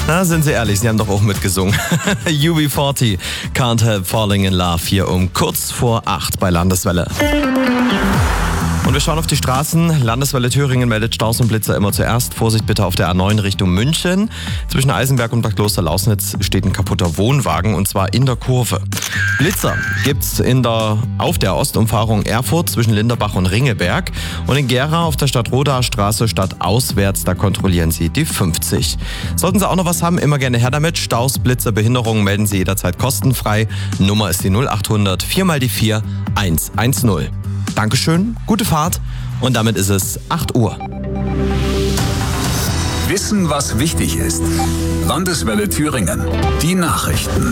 Na, sind Sie ehrlich, Sie haben doch auch mitgesungen. UB40, Can't Help Falling in Love, hier um kurz vor 8 bei Landeswelle. Und wir schauen auf die Straßen. Landeswelle Thüringen meldet Staus und Blitzer immer zuerst. Vorsicht bitte auf der A9 Richtung München. Zwischen Eisenberg und Bad Kloster-Lausnitz steht ein kaputter Wohnwagen, und zwar in der Kurve. Blitzer gibt's auf der Ostumfahrung Erfurt zwischen Linderbach und Ringelberg. Und in Gera auf der Stadtrodaer Straße stadtauswärts, da kontrollieren Sie die 50. Sollten Sie auch noch was haben, immer gerne her damit. Staus, Blitzer, Behinderungen melden Sie jederzeit kostenfrei. Nummer ist die 0800 4 mal die 4 110. Dankeschön, gute Fahrt, und damit ist es 8 Uhr. Wissen, was wichtig ist. Landeswelle Thüringen. Die Nachrichten.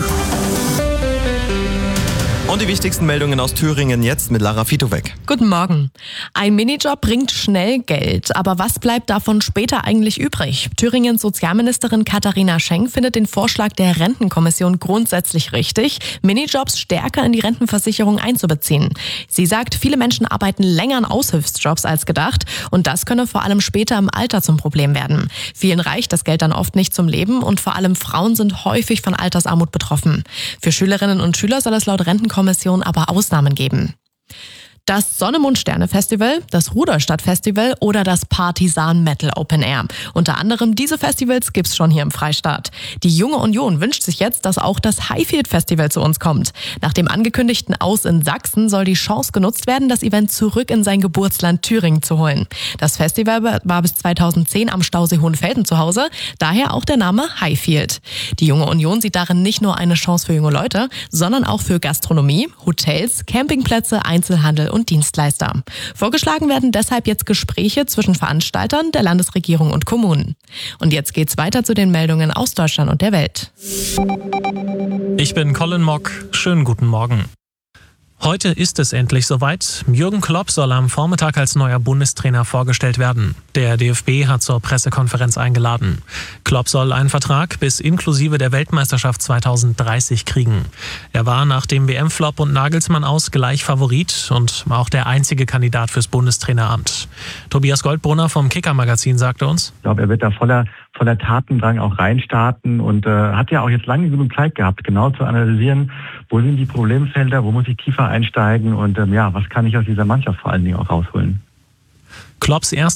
Und die wichtigsten Meldungen aus Thüringen jetzt mit Lara Fitowek. Guten Morgen. Ein Minijob bringt schnell Geld, aber was bleibt davon später eigentlich übrig? Thüringens Sozialministerin Katharina Schenk findet den Vorschlag der Rentenkommission grundsätzlich richtig, Minijobs stärker in die Rentenversicherung einzubeziehen. Sie sagt, viele Menschen arbeiten länger in Aushilfsjobs als gedacht, und das könne vor allem später im Alter zum Problem werden. Vielen reicht das Geld dann oft nicht zum Leben, und vor allem Frauen sind häufig von Altersarmut betroffen. Für Schülerinnen und Schüler soll es laut Rentenkommission aber Ausnahmen geben. Das Sonne-Mond-Sterne-Festival, das Rudolstadt-Festival oder das Partisan Metal Open Air. Unter anderem diese Festivals gibt's schon hier im Freistaat. Die Junge Union wünscht sich jetzt, dass auch das Highfield-Festival zu uns kommt. Nach dem angekündigten Aus in Sachsen soll die Chance genutzt werden, das Event zurück in sein Geburtsland Thüringen zu holen. Das Festival war bis 2010 am Stausee Hohenfelden zu Hause, daher auch der Name Highfield. Die Junge Union sieht darin nicht nur eine Chance für junge Leute, sondern auch für Gastronomie, Hotels, Campingplätze, Einzelhandel und Dienstleister. Vorgeschlagen werden deshalb jetzt Gespräche zwischen Veranstaltern, der Landesregierung und Kommunen. Und jetzt geht's weiter zu den Meldungen aus Deutschland und der Welt. Ich bin Colin Mock. Schönen guten Morgen. Heute ist es endlich soweit. Jürgen Klopp soll am Vormittag als neuer Bundestrainer vorgestellt werden. Der DFB hat zur Pressekonferenz eingeladen. Klopp soll einen Vertrag bis inklusive der Weltmeisterschaft 2030 kriegen. Er war nach dem WM-Flop und Nagelsmann aus gleich Favorit und auch der einzige Kandidat fürs Bundestraineramt. Tobias Goldbrunner vom Kicker-Magazin sagte uns: Ich glaube, er wird da voller Tatendrang auch reinstarten und hat ja auch jetzt lange genug Zeit gehabt, genau zu analysieren, wo sind die Problemfelder, wo muss ich tiefer einsteigen und was kann ich aus dieser Mannschaft vor allen Dingen auch rausholen. Klopps